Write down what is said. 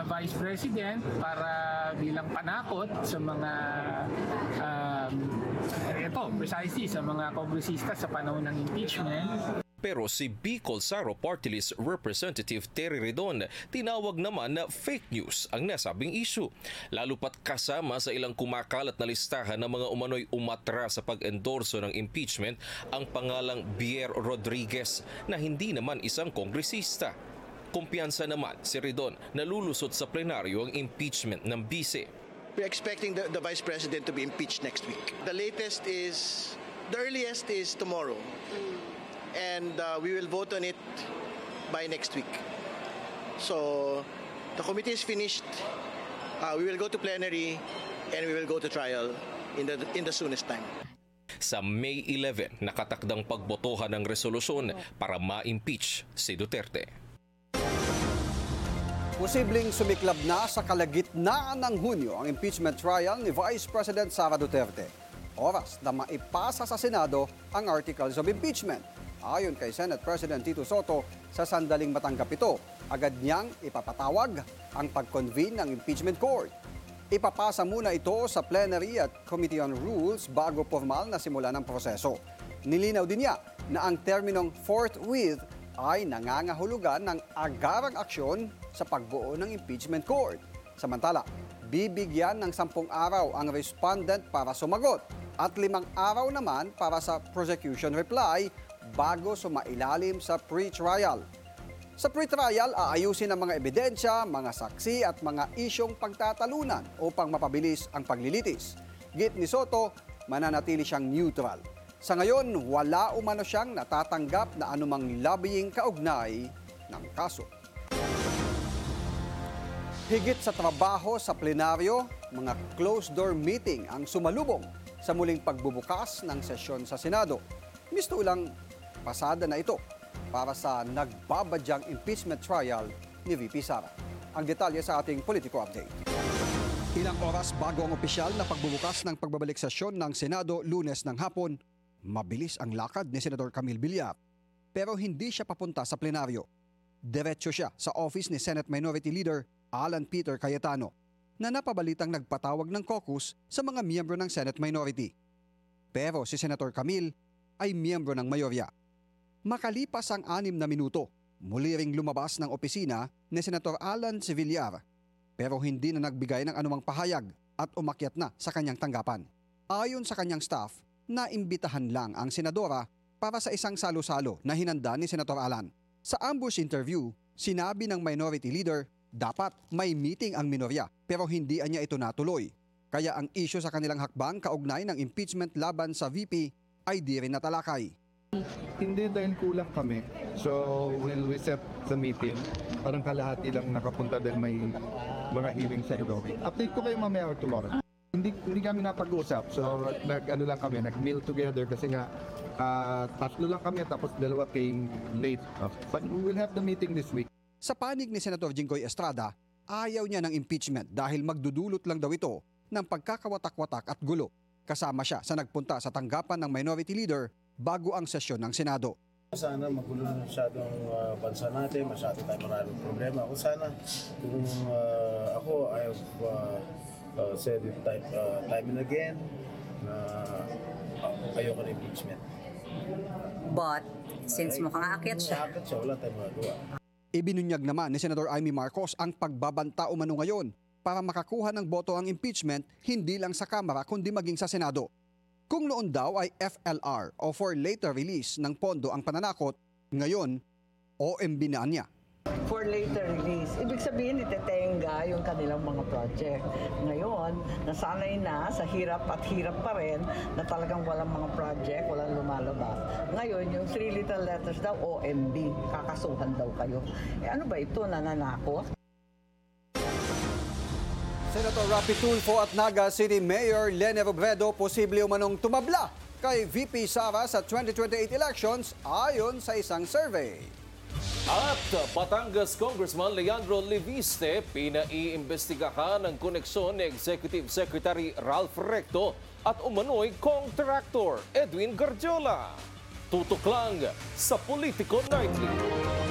Vice President para bilang panakot sa mga precisely sa mga kongresista sa panahon ng impeachment. Pero si Bicol Saro Party List Representative Terry Redon tinawag naman na fake news ang nasabing issue. Lalo pat kasama sa ilang kumakalat na listahan ng mga umano'y umatra sa pag-endorso ng impeachment ang pangalang Bier Rodriguez na hindi naman isang kongresista. Kumpiyansa naman si Redon na lulusot sa plenaryo ang impeachment ng bise. We're expecting the Vice President to be impeached next week. The earliest is tomorrow. And we will vote on it by next week. So the committee is finished. We will go to plenary and we will go to trial in the soonest time. Sa May 11, nakatakdang pagbotohan ng resolusyon para ma-impeach si Duterte. Posibleng sumiklab na sa kalagitnaan ng Hunyo ang impeachment trial ni Vice President Sara Duterte. Oras na maipasa sa Senado ang Articles of Impeachment. Ayon kay Senate President Tito Soto, sa sandaling matanggap ito, agad niyang ipapatawag ang pag-convene ng impeachment court. Ipapasa muna ito sa plenary at Committee on Rules bago formal na simula ng proseso. Nilinaw din niya na ang terminong forthwith ay nangangahulugan ng agarang aksyon sa pagbuo ng impeachment court. Samantala, bibigyan ng 10 araw ang respondent para sumagot at 5 araw naman para sa prosecution reply bago sumailalim sa pre-trial. Sa pre-trial, aayusin ang mga ebidensya, mga saksi at mga isyong pagtatalunan upang mapabilis ang paglilitis. Git ni Soto, mananatili siyang neutral. Sa ngayon, wala umano siyang natatanggap na anumang lobbying kaugnay ng kaso. Higit sa trabaho sa plenaryo, mga closed-door meeting ang sumalubong sa muling pagbubukas ng sesyon sa Senado. Mistulang pasada na ito para sa nagbabadyang impeachment trial ni VP Sara. Ang detalye sa ating Politico Update. Ilang oras bago ang opisyal na pagbubukas ng pagbabalik sesyon ng Senado Lunes ng hapon, mabilis ang lakad ni Senator Camille Villar. Pero hindi siya papunta sa plenaryo. Diretso siya sa office ni Senate Minority Leader Alan Peter Cayetano na napabalitang nagpatawag ng caucus sa mga miyembro ng Senate Minority. Pero si Senator Camille ay miyembro ng mayorya. Makalipas ang 6 na minuto, muli ring lumabas ng opisina ni Senator Alan Villar pero hindi na nagbigay ng anumang pahayag at umakyat na sa kanyang tanggapan. Ayon sa kanyang staff, naimbitahan lang ang senadora para sa isang salo-salo na hinanda ni Senator Alan. Sa ambush interview, sinabi ng minority leader dapat may meeting ang minorya pero hindi niya ito natuloy. Kaya ang issue sa kanilang hakbang kaugnay ng impeachment laban sa VP ay di rin natalakay. Hindi dahil kulang kami. So, we'll reset the meeting. Parang kalahati lang nakapunta dahil may mga hearings sa Adobe. Update ko kayo mamaya or tomorrow. Hindi kami napag-usap. So, nag-meal together kasi nga 3 lang kami tapos 2 came late. But we will have the meeting this week. Sa panig ni Senator Jinggoy Estrada, ayaw niya ng impeachment dahil magdudulot lang daw ito ng pagkakawatak-watak at gulo. Kasama siya sa nagpunta sa tanggapan ng minority leader bago ang sesyon ng Senado. Sana magulo na masyadong bansa natin, masyado tayo maraming problema. Kung sana, kung ako, I have said it time and again na ayoko na impeachment. But, since mukhang aakyat siya, wala tayong magagawa. Ibinunyag naman ni Senator Amy Marcos ang pagbabanta umano ngayon para makakuha ng boto ang impeachment hindi lang sa Kamara kundi maging sa Senado. Kung noon daw ay FLR o for later release ng pondo ang pananakot, ngayon, OMB na niya. For later release, ibig sabihin itetenga yung kanilang mga project. Ngayon, nasanay na sa hirap at hirap pa rin na talagang walang mga project, walang lumalabas. Ngayon, yung 3 little letters daw, OMB, kakasuhan daw kayo. Ano ba ito, nananakot? Senator Rapi Tulfo at Naga City Mayor Lene Robredo posible umanong tumabla kay VP Sara sa 2028 elections ayon sa isang survey. At Batangas Congressman Leandro Leviste pinaiimbestigahan ang koneksyon ni Executive Secretary Ralph Recto at umano'y contractor Edwin Garjola. Tutok lang sa Politico Nightly.